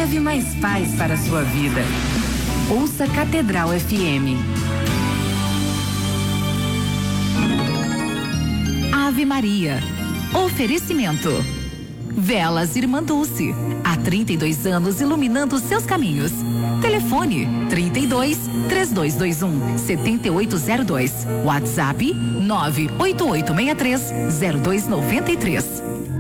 leve mais paz para a sua vida. Ouça Catedral FM. Ave Maria. Oferecimento. Velas Irmã Dulce. Há 32 anos iluminando seus caminhos. Telefone 32-3221-7802. WhatsApp 98863-0293.